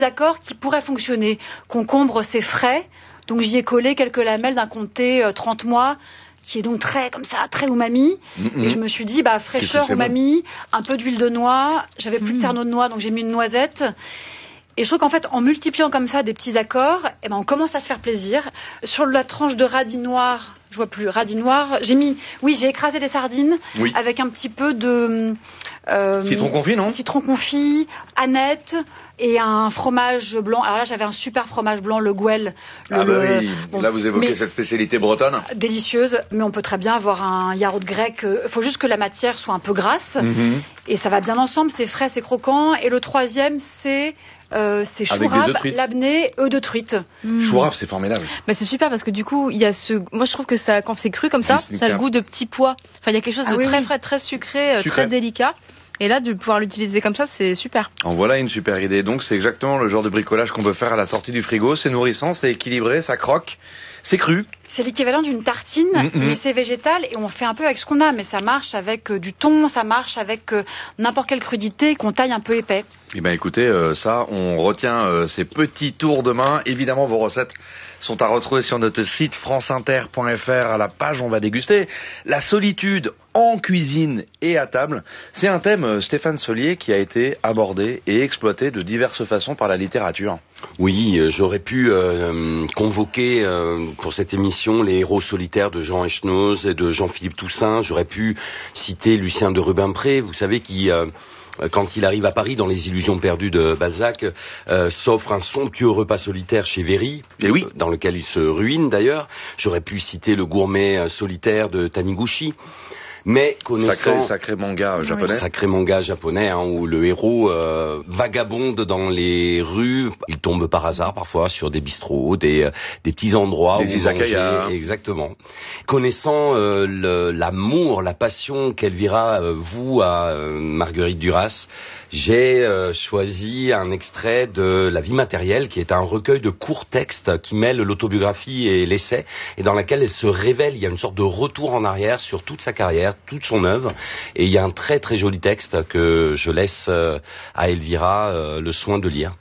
accords qui pourraient fonctionner. Concombre, c'est frais, donc j'y ai collé quelques lamelles d'un comté 30 mois, qui est donc très comme ça, très umami. Et je me suis dit, fraîcheur, umami, un peu d'huile de noix. J'avais plus de cerneau de noix, donc j'ai mis une noisette. Et je trouve qu'en fait, en multipliant comme ça des petits accords, on commence à se faire plaisir. Sur la tranche de radis noir, je vois plus, radis noir, j'ai écrasé des sardines avec un petit peu de... citron confit, non ? Citron confit, aneth et un fromage blanc. Alors là, j'avais un super fromage blanc, le Gouel. Là vous évoquez cette spécialité bretonne. Délicieuse, mais on peut très bien avoir un yaourt grec. Il faut juste que la matière soit un peu grasse. Et ça va bien ensemble, c'est frais, c'est croquant. Et le troisième, c'est chourave, labné, œufs de truite. Chourave, c'est formidable. C'est super parce que du coup, il y a moi je trouve que ça, quand c'est cru comme ça a le goût de petits pois. Enfin, il y a quelque chose de très frais, très sucré, très délicat. Et là, de pouvoir l'utiliser comme ça, c'est super. En voilà une super idée. Donc, c'est exactement le genre de bricolage qu'on peut faire à la sortie du frigo. C'est nourrissant, c'est équilibré, ça croque, c'est cru. C'est l'équivalent d'une tartine, mais c'est végétal et on fait un peu avec ce qu'on a. Mais ça marche avec du thon, ça marche avec n'importe quelle crudité qu'on taille un peu épais. Eh bien, écoutez, ça, on retient ces petits tours de main. Évidemment, vos recettes sont à retrouver sur notre site franceinter.fr à la page On va déguster. La solitude en cuisine et à table, c'est un thème, Stéphane Solier, qui a été abordé et exploité de diverses façons par la littérature. Oui, j'aurais pu convoquer pour cette émission les héros solitaires de Jean Echenoz et de Jean-Philippe Toussaint. J'aurais pu citer Lucien de Rubempré, vous savez, qui... quand il arrive à Paris dans Les Illusions perdues de Balzac, s'offre un somptueux repas solitaire chez Véry, dans lequel il se ruine d'ailleurs. J'aurais pu citer Le gourmet solitaire de Taniguchi. Mais connaissant... Sacré manga japonais. Sacré manga japonais, où le héros vagabonde dans les rues. Il tombe par hasard parfois sur des bistrots, des petits endroits des où izakaya. manger. Exactement. Connaissant l'amour, la passion qu'Elvira voue à Marguerite Duras, j'ai choisi un extrait de La vie matérielle, qui est un recueil de courts textes qui mêle l'autobiographie et l'essai, et dans laquelle elle se révèle. Il y a une sorte de retour en arrière sur toute sa carrière, toute son œuvre, et il y a un très très joli texte que je laisse à Elvira le soin de lire.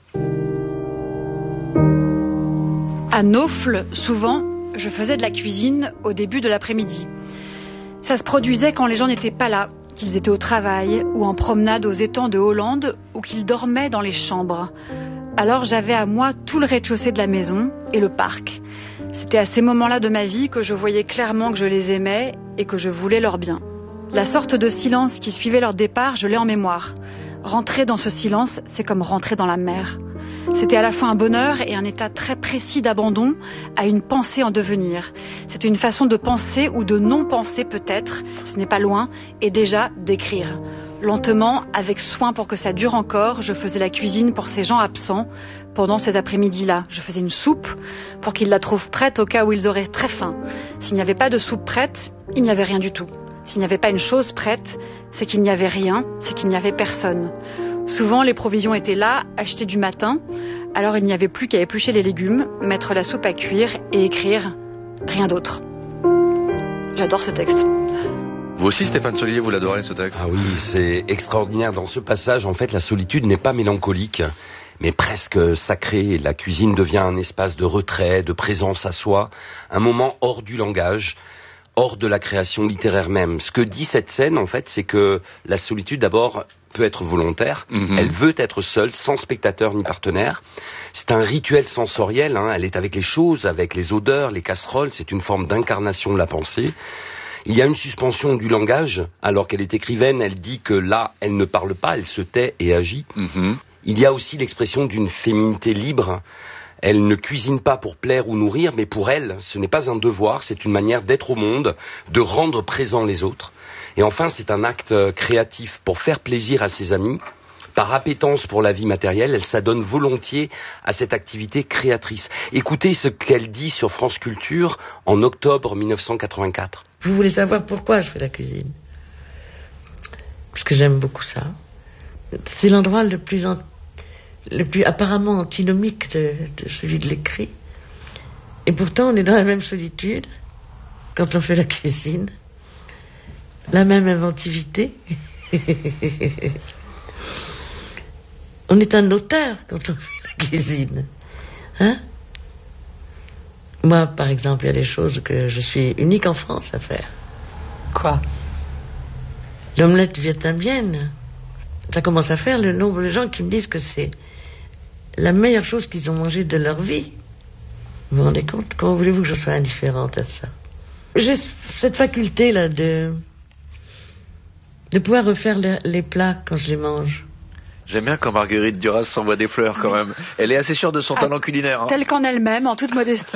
À Naufle, souvent, je faisais de la cuisine au début de l'après-midi. Ça se produisait quand les gens n'étaient pas là, qu'ils étaient au travail ou en promenade aux étangs de Hollande ou qu'ils dormaient dans les chambres. Alors j'avais à moi tout le rez-de-chaussée de la maison et le parc. C'était à ces moments-là de ma vie que je voyais clairement que je les aimais et que je voulais leur bien. La sorte de silence qui suivait leur départ, je l'ai en mémoire. Rentrer dans ce silence, c'est comme rentrer dans la mer. C'était à la fois un bonheur et un état très précis d'abandon à une pensée en devenir. C'était une façon de penser ou de non-penser peut-être, ce n'est pas loin, et déjà d'écrire. Lentement, avec soin pour que ça dure encore, je faisais la cuisine pour ces gens absents pendant ces après-midi-là. Je faisais une soupe pour qu'ils la trouvent prête au cas où ils auraient très faim. S'il n'y avait pas de soupe prête, il n'y avait rien du tout. S'il n'y avait pas une chose prête, c'est qu'il n'y avait rien, c'est qu'il n'y avait personne. Souvent, les provisions étaient là, achetées du matin, alors il n'y avait plus qu'à éplucher les légumes, mettre la soupe à cuire et écrire. Rien d'autre. J'adore ce texte. Vous aussi, Stéphane Solier, vous l'adorez, ce texte ? Ah oui, c'est extraordinaire. Dans ce passage, en fait, la solitude n'est pas mélancolique, mais presque sacrée. La cuisine devient un espace de retrait, de présence à soi, un moment hors du langage, hors de la création littéraire même. Ce que dit cette scène, en fait, c'est que la solitude, d'abord, peut être volontaire. Elle veut être seule, sans spectateur ni partenaire. C'est un rituel sensoriel. Elle est avec les choses, avec les odeurs, les casseroles. C'est une forme d'incarnation de la pensée. Il y a une suspension du langage. Alors qu'elle est écrivaine, elle dit que là, elle ne parle pas, elle se tait et agit. Il y a aussi l'expression d'une féminité libre. Elle ne cuisine pas pour plaire ou nourrir, mais pour elle, ce n'est pas un devoir, c'est une manière d'être au monde, de rendre présents les autres. Et enfin, c'est un acte créatif pour faire plaisir à ses amis. Par appétence pour la vie matérielle, elle s'adonne volontiers à cette activité créatrice. Écoutez ce qu'elle dit sur France Culture en octobre 1984. Vous voulez savoir pourquoi je fais la cuisine ? Parce que j'aime beaucoup ça. C'est l'endroit le plus apparemment antinomique de celui de l'écrit. Et pourtant, on est dans la même solitude quand on fait la cuisine. La même inventivité. On est un auteur quand on fait la cuisine. Hein? Moi, par exemple, il y a des choses que je suis unique en France à faire. Quoi? L'omelette vietnamienne. Ça commence à faire le nombre de gens qui me disent que c'est la meilleure chose qu'ils ont mangée de leur vie. Vous vous rendez compte? Comment voulez-vous que je sois indifférente à ça? J'ai cette faculté-là de pouvoir refaire les plats quand je les mange. J'aime bien quand Marguerite Duras s'envoie des fleurs quand même. Elle est assez sûre de son talent culinaire. Telle qu'en elle-même, en toute modestie.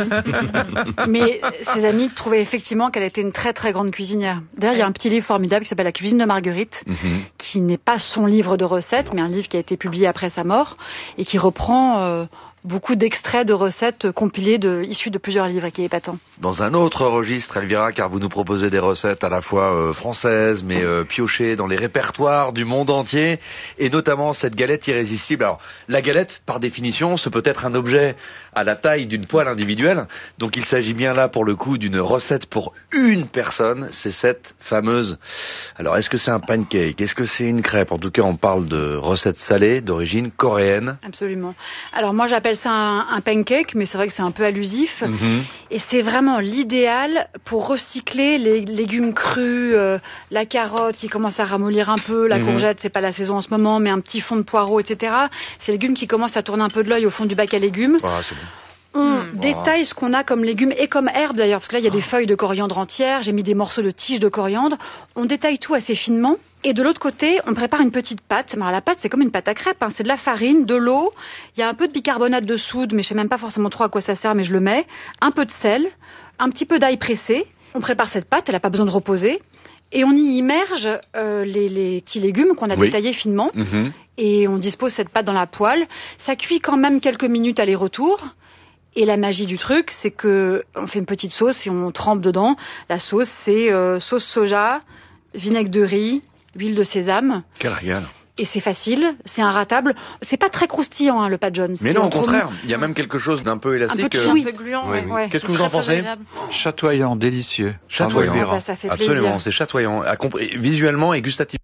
Mais ses amis trouvaient effectivement qu'elle était une très très grande cuisinière. D'ailleurs, il y a un petit livre formidable qui s'appelle La cuisine de Marguerite, qui n'est pas son livre de recettes, mais un livre qui a été publié après sa mort et qui reprend beaucoup d'extraits de recettes compilés issus de plusieurs livres et qui est épatant. Dans un autre registre, Elvira, car vous nous proposez des recettes à la fois françaises, mais piochées dans les répertoires du monde entier, et notamment cette galette irrésistible. Alors, la galette, par définition, ce peut être un objet à la taille d'une poêle individuelle, donc il s'agit bien là, pour le coup, d'une recette pour une personne, c'est cette fameuse... Alors, est-ce que c'est un pancake? Est-ce que c'est une crêpe? En tout cas, on parle de recettes salées d'origine coréenne. Absolument. Alors, moi, j'appelle ça un pancake, mais c'est vrai que c'est un peu allusif. Et c'est vraiment l'idéal pour recycler les légumes crus, la carotte qui commence à ramollir un peu, la courgette, c'est pas la saison en ce moment, mais un petit fond de poireau, etc. Ces légumes qui commencent à tourner un peu de l'œil au fond du bac à légumes. Voilà, c'est bon. On détaille ce qu'on a comme légumes et comme herbes d'ailleurs, parce que là il y a des feuilles de coriandre entières, j'ai mis des morceaux de tiges de coriandre. On détaille tout assez finement. Et de l'autre côté, on prépare une petite pâte. Alors la pâte, c'est comme une pâte à crêpes, hein. C'est de la farine, de l'eau, il y a un peu de bicarbonate de soude, mais je sais même pas forcément trop à quoi ça sert, mais je le mets. Un peu de sel, un petit peu d'ail pressé. On prépare cette pâte, elle n'a pas besoin de reposer. Et on y immerge les petits légumes qu'on a détaillés finement. Et on dispose cette pâte dans la poêle. Ça cuit quand même quelques minutes aller-retour. Et la magie du truc, c'est que on fait une petite sauce et on trempe dedans. La sauce, c'est sauce soja, vinaigre de riz, huile de sésame. Quel régal! Et c'est facile, c'est inratable. C'est pas très croustillant, hein, le pat Jones. Mais non, au contraire, il y a même quelque chose d'un peu élastique. Un peu gluant. Ouais. Qu'est-ce que vous en pensez? Chatoyant, délicieux. Chatoyant. Ça fait Absolument, plaisir. c'est chatoyant, visuellement et gustativement.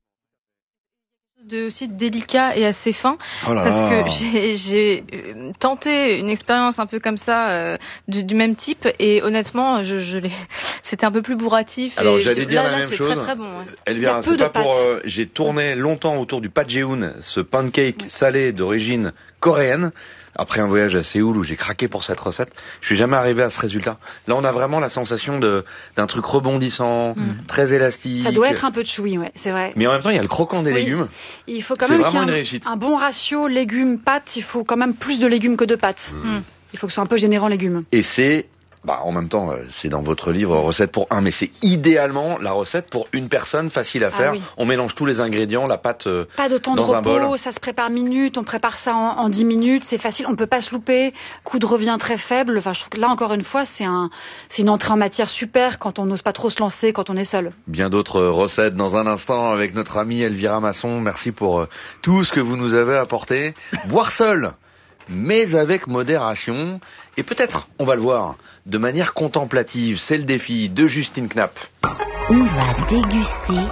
Aussi délicat et assez fin, parce que j'ai tenté une expérience un peu comme ça du même type, et honnêtement c'était un peu plus bourratif. Alors et j'allais dire la même c'est chose. très, très bon, ouais. Elvira, c'est pas pour j'ai tourné longtemps autour du pat jeon, ce pancake salé d'origine coréenne. Après un voyage à Séoul où j'ai craqué pour cette recette, je suis jamais arrivé à ce résultat. Là, on a vraiment la sensation d'un truc rebondissant, très élastique. Ça doit être un peu chewy, ouais, c'est vrai. Mais en même temps, il y a le croquant des légumes. Il faut quand même qu'il y ait un bon ratio légumes-pâtes. Il faut quand même plus de légumes que de pâtes. Il faut que ce soit un peu généreux en légumes. Et c'est... en même temps, c'est dans votre livre recette pour un, mais c'est idéalement la recette pour une personne, facile à faire. On mélange tous les ingrédients, la pâte pas de temps dans de un bol. repos, ça se prépare minutes, on prépare ça en 10 minutes, c'est facile, on peut pas se louper, coût de revient très faible. Enfin, je trouve que là encore une fois, c'est une entrée en matière super quand on n'ose pas trop se lancer, quand on est seul. Bien d'autres recettes dans un instant avec notre amie Elvira Masson. Merci pour tout ce que vous nous avez apporté. Boire seul, mais avec modération. Et peut-être, on va le voir, de manière contemplative. C'est le défi de Justine Knapp. On va déguster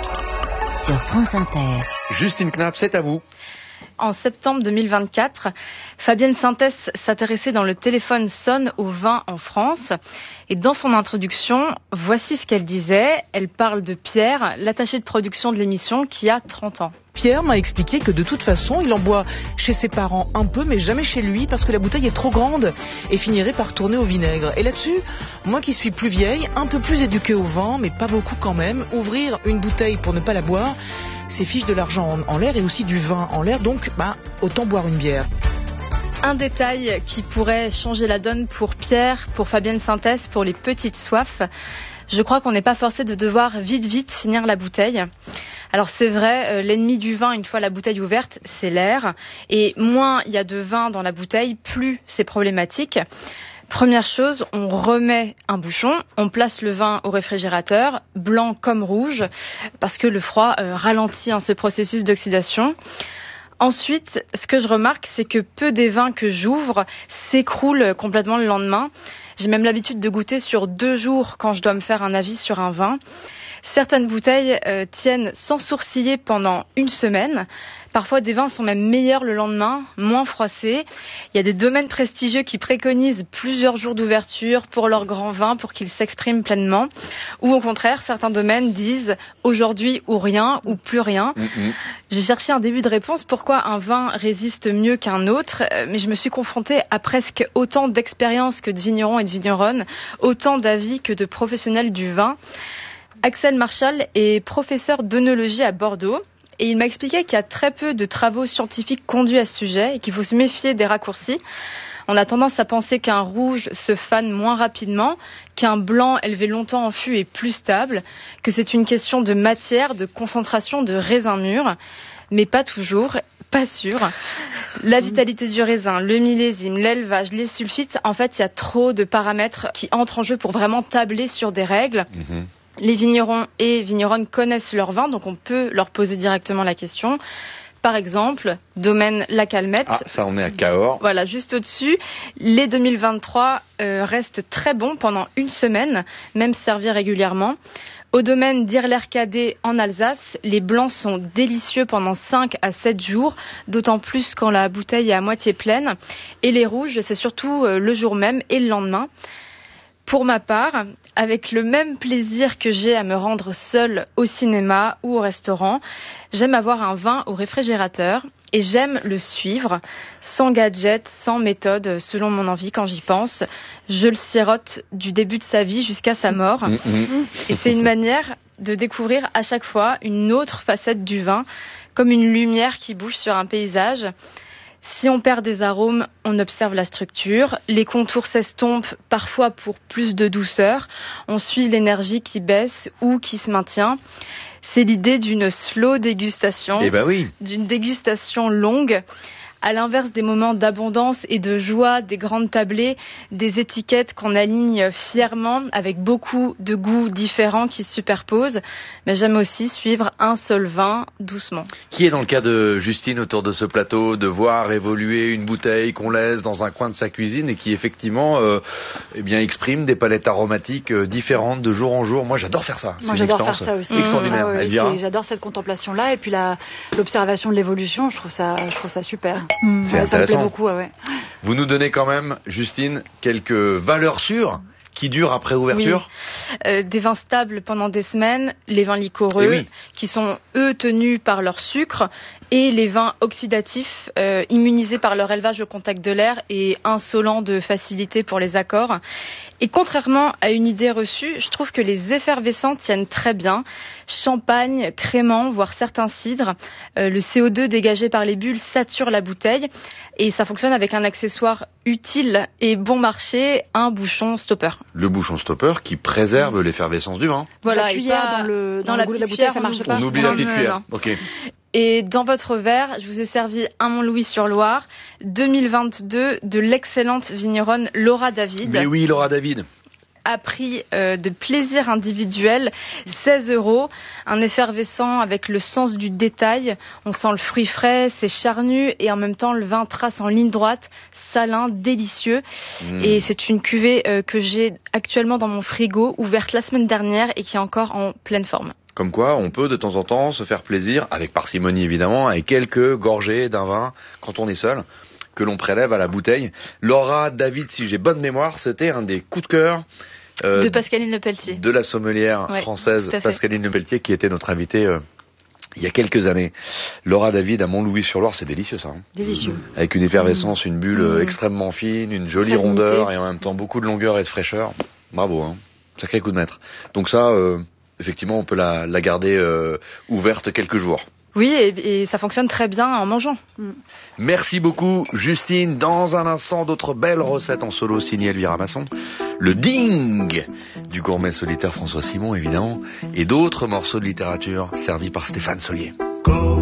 sur France Inter. Justine Knapp, c'est à vous. En septembre 2024, Fabienne Sintès s'intéressait dans Le téléphone sonne au vin en France. Et dans son introduction, voici ce qu'elle disait. Elle parle de Pierre, l'attaché de production de l'émission, qui a 30 ans. Pierre m'a expliqué que de toute façon, il en boit chez ses parents un peu, mais jamais chez lui, parce que la bouteille est trop grande et finirait par tourner au vinaigre. Et là-dessus, moi qui suis plus vieille, un peu plus éduquée au vin, mais pas beaucoup quand même, ouvrir une bouteille pour ne pas la boire, c'est fiche de l'argent en l'air et aussi du vin en l'air, donc autant boire une bière. Un détail qui pourrait changer la donne pour Pierre, pour Fabienne Sintès, pour les petites soifs. Je crois qu'on n'est pas forcé de devoir vite finir la bouteille. Alors c'est vrai, l'ennemi du vin, une fois la bouteille ouverte, c'est l'air. Et moins il y a de vin dans la bouteille, plus c'est problématique. Première chose, on remet un bouchon, on place le vin au réfrigérateur, blanc comme rouge, parce que le froid ralentit ce processus d'oxydation. Ensuite, ce que je remarque, c'est que peu des vins que j'ouvre s'écroulent complètement le lendemain. J'ai même l'habitude de goûter sur 2 jours quand je dois me faire un avis sur un vin. Certaines bouteilles tiennent sans sourciller pendant une semaine. Parfois, des vins sont même meilleurs le lendemain, moins froissés. Il y a des domaines prestigieux qui préconisent plusieurs jours d'ouverture pour leurs grands vins pour qu'ils s'expriment pleinement. Ou au contraire, certains domaines disent aujourd'hui ou rien ou plus rien. J'ai cherché un début de réponse pourquoi un vin résiste mieux qu'un autre, mais je me suis confrontée à presque autant d'expériences que de vignerons et de vigneronnes, autant d'avis que de professionnels du vin. Axel Marchal est professeur d'œnologie à Bordeaux. Et il m'a expliqué qu'il y a très peu de travaux scientifiques conduits à ce sujet et qu'il faut se méfier des raccourcis. On a tendance à penser qu'un rouge se fane moins rapidement, qu'un blanc élevé longtemps en fût est plus stable, que c'est une question de matière, de concentration, de raisin mûr. Mais pas toujours, pas sûr. La vitalité du raisin, le millésime, l'élevage, les sulfites, en fait, il y a trop de paramètres qui entrent en jeu pour vraiment tabler sur des règles. Les vignerons et vigneronnes connaissent leur vin, donc on peut leur poser directement la question. Par exemple, domaine La Calmette. Ah, ça on est à Cahors. Voilà, juste au-dessus. Les 2023 restent très bons pendant une semaine, même servis régulièrement. Au domaine d'Irler-Cadet en Alsace, les blancs sont délicieux pendant 5 à 7 jours, d'autant plus quand la bouteille est à moitié pleine. Et les rouges, c'est surtout le jour même et le lendemain. Pour ma part, avec le même plaisir que j'ai à me rendre seule au cinéma ou au restaurant, j'aime avoir un vin au réfrigérateur et j'aime le suivre, sans gadget, sans méthode, selon mon envie quand j'y pense. Je le sirote du début de sa vie jusqu'à sa mort. Et c'est une manière de découvrir à chaque fois une autre facette du vin, comme une lumière qui bouge sur un paysage. Si on perd des arômes, on observe la structure. Les contours s'estompent, parfois pour plus de douceur. On suit l'énergie qui baisse ou qui se maintient. C'est l'idée d'une slow dégustation, d'une dégustation longue. À l'inverse des moments d'abondance et de joie, des grandes tablées, des étiquettes qu'on aligne fièrement avec beaucoup de goûts différents qui se superposent. Mais j'aime aussi suivre un seul vin doucement. Qui est dans le cas de Justine autour de ce plateau, de voir évoluer une bouteille qu'on laisse dans un coin de sa cuisine et qui effectivement exprime des palettes aromatiques différentes de jour en jour. Moi j'adore faire ça. Moi j'adore faire ça aussi. Extraordinaire. J'adore cette contemplation-là et puis l'observation de l'évolution, je trouve ça super. C'est intéressant. Ça me plaît beaucoup, ouais. Vous nous donnez quand même, Justine, quelques valeurs sûres qui durent après ouverture. Oui. Des vins stables pendant des semaines, les vins liquoreux, qui sont eux tenus par leur sucre, et les vins oxydatifs, immunisés par leur élevage au contact de l'air et insolents de facilité pour les accords. Et contrairement à une idée reçue, je trouve que les effervescents tiennent très bien. Champagne, crément, voire certains cidres. Le CO2 dégagé par les bulles sature la bouteille. Et ça fonctionne avec un accessoire utile et bon marché, un bouchon stopper. Le bouchon stopper qui préserve l'effervescence du vin. Voilà, la cuillère dans la goût de la bouteille, ça marche pas. On oublie la petite cuillère. Ok. Et dans votre verre, je vous ai servi un Montlouis-sur-Loire 2022 de l'excellente vigneronne Laura David. Mais oui, Laura David. À prix de plaisir individuel, 16 €, un effervescent avec le sens du détail. On sent le fruit frais, c'est charnu et en même temps le vin trace en ligne droite, salin, délicieux. Et c'est une cuvée que j'ai actuellement dans mon frigo, ouverte la semaine dernière et qui est encore en pleine forme. Comme quoi, on peut de temps en temps se faire plaisir, avec parcimonie évidemment, avec quelques gorgées d'un vin quand on est seul, que l'on prélève à la bouteille. Laura David, si j'ai bonne mémoire, c'était un des coups de cœur de Pascaline Lepelletier, de la sommelière française Pascaline Lepelletier, qui était notre invitée il y a quelques années. Laura David à Montlouis-sur-Loire, c'est délicieux ça. Délicieux. Avec une effervescence, une bulle extrêmement fine, une jolie rondeur et en même temps beaucoup de longueur et de fraîcheur. Bravo, hein. Sacré coup de maître. Donc ça, effectivement, on peut la garder ouverte quelques jours. Oui, et ça fonctionne très bien en mangeant. Merci beaucoup, Justine. Dans un instant, d'autres belles recettes en solo signées Elvira Masson. Le ding du gourmet solitaire François Simon, évidemment. Et d'autres morceaux de littérature servis par Stéphane Solier.